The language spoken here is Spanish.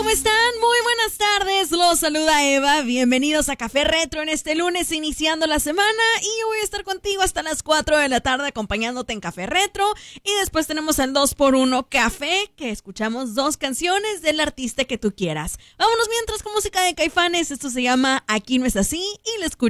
¿cómo están? Muy buenas tardes, los saluda Eva, bienvenidos a Café Retro en este lunes iniciando la semana y yo voy a estar contigo hasta las 4 de la tarde acompañándote en Café Retro y después tenemos el 2x1 Café, que escuchamos 2 canciones del artista que tú quieras. Vámonos mientras con música de Caifanes, esto se llama Aquí no es así y lo escuchamos.